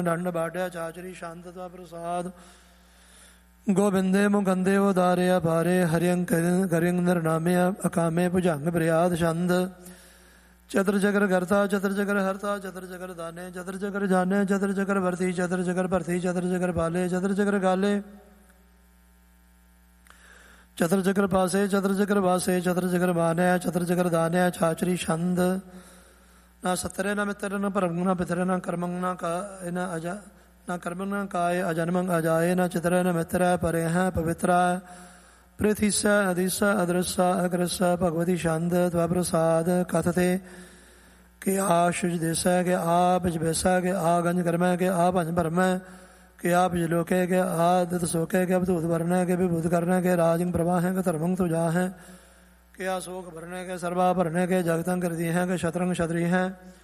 ਡੰਡ ਬਾਢਿਆ ਚਾਚਰੀ ਛੰਦ ਤਵਾ ਪ੍ਰਸਾਦ ਗੋਬਿੰਦੇ ਮੁਕੰਦੇ ਉਦਾਰਿਆ ਭਾਰੇ ਹਰਿਅੰ ਕਰਿੰਗ ਨਿਰਨਾਮਿਆ ਅਕਾਮੇ ਭੁਜੰਗ ਬਰਿਆਦ ਛੰਦ ਚਤਰ ਚਕਰ ਕਰਤਾ ਚਤਰ ਚਕਰ ਹਰਤਾ ਚਤਰ ਚਕਰ ਦਾਨੇ ਚਤਰ ਚਕਰ ਜਾਨੇ ਚਤਰ ਚਕਰ ਵਰਤੀ ਚਤਰ ਚਕਰ ਭਰਤੀ ਚਤਰ ਚਕਰ ਪਾਲੇ ਚਤਰ ਚਕਰ ਗਾਲੇ ਚਤਰ ਚਕਰ ਪਾਸੇ ਚਤਰ ਚਕਰ ਵਾਸੇ ਚਤਰ ਚਕਰ ਮਾਨਿਆ ਚਤਰ ਚਕਰ ਦਾਨਿਆ ਛਾਚਰੀ ਛੰਦ ਨਾ ਸਤਰੇ ਨਾ ਮਿੱਤਰ ਨਾ ਭਰਮ ਨਾ ਪਿਤਰ ਨਾ ਕਰਮੰ ਨਾ ਕਾਇ ਨਾ ਅਜਾ ਨਾ ਕਰਮੰ ਨਾ ਕਾਇ ਅਜਨਮੰ ਅਜਾਏ ਨਾ ਚਿਤਰ ਨਾ ਮਿੱਤਰ ਪਰੇ ਹੈ ਪਵਿੱਤਰਾ ਪ੍ਰਥਿਸ ਅਦਿਸ ਅਦਰਸ ਅਗਰਸ ਭਗਵਤੀ ਛੰਦ ਤਵਾ ਪ੍ਰਸਾਦ ਕਥਤੇ ਕਿ ਆਸ਼ੁਜ ਦੇਸੈ ਕਿ ਆਪ ਜਬੈਸਾ ਕਿ ਆ ਗੰਜ ਕਰਮੈ ਕਿ ਆ ਭੰਜ ਭਰਮੈ ਕਿ ਆਪ ਜਲੋਕੇ ਕਿ ਆਦਿਤ ਸੋਕੇ ਕਿ ਅਵਧੂਤ ਵਰਨੈ ਕਿ ਵਿਭੂਤ ਕਰਨੈ ਕਿ ਰਾਜੰ ਪ੍ਰਵਾਹੈ ਕਿ ਧਰਮੰ ਤੁਜਾ ਹੈ ਕਿ ਆ ਸੋਖ ਭਰਨੈ ਕਿ ਸਰਵਾ ਭਰਨੈ ਕਿ ਜਗਤੰ ਕਰਦੀ ਹੈ ਕਿ ਸ਼ਤਰੰਗ ਛਤਰੀ ਹੈ